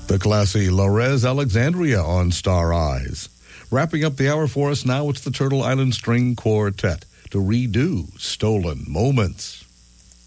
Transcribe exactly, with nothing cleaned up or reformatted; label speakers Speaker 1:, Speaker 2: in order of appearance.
Speaker 1: The classy Lorez Alexandria on Star Eyes. Wrapping up the hour for us now, it's the Turtle Island String Quartet to redo Stolen Moments.